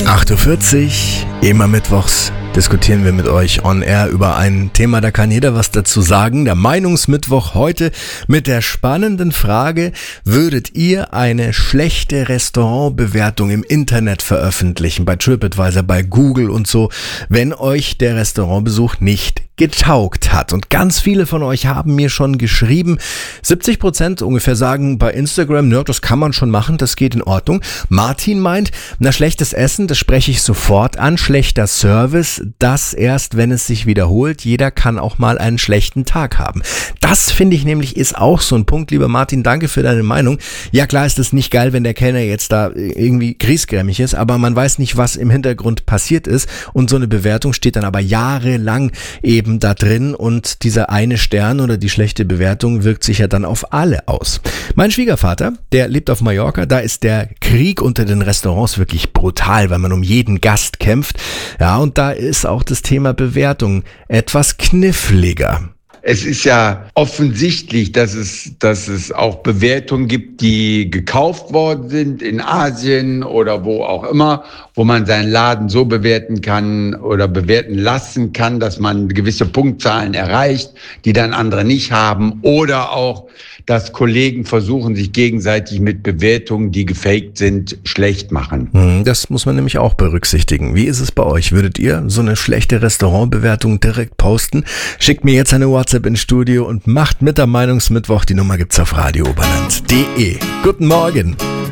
8:40 Uhr, immer mittwochs diskutieren wir mit euch on air über ein Thema, da kann jeder was dazu sagen. Der Meinungsmittwoch heute mit der spannenden Frage: Würdet ihr eine schlechte Restaurantbewertung im Internet veröffentlichen, bei TripAdvisor, bei Google und so, wenn euch der Restaurantbesuch nicht getaugt hat? Und ganz viele von euch haben mir schon geschrieben, 70% ungefähr sagen bei Instagram, ja, das kann man schon machen, das geht in Ordnung. Martin meint, schlechtes Essen, das spreche ich sofort an, schlechter Service, das erst, wenn es sich wiederholt. Jeder kann auch mal einen schlechten Tag haben. Das finde ich nämlich ist auch so ein Punkt, lieber Martin, danke für deine Meinung. Ja, klar ist es nicht geil, wenn der Kellner jetzt da irgendwie griesgrämig ist, aber man weiß nicht, was im Hintergrund passiert ist, und so eine Bewertung steht dann aber jahrelang eben da drin, und dieser eine Stern oder die schlechte Bewertung wirkt sich ja dann auf alle aus. Mein Schwiegervater, der lebt auf Mallorca, da ist der Krieg unter den Restaurants wirklich brutal, weil man um jeden Gast kämpft. Ja, und da ist auch das Thema Bewertung etwas kniffliger. Es ist ja offensichtlich, dass es auch Bewertungen gibt, die gekauft worden sind in Asien oder wo auch immer, wo man seinen Laden so bewerten kann oder bewerten lassen kann, dass man gewisse Punktzahlen erreicht, die dann andere nicht haben. Oder auch, dass Kollegen versuchen, sich gegenseitig mit Bewertungen, die gefaked sind, schlecht machen. Das muss man nämlich auch berücksichtigen. Wie ist es bei euch? Würdet ihr so eine schlechte Restaurantbewertung direkt posten? Schickt mir jetzt eine WhatsApp ins Studio und macht mit am Meinungsmittwoch. Die Nummer gibt's auf radiooberland.de. Guten Morgen.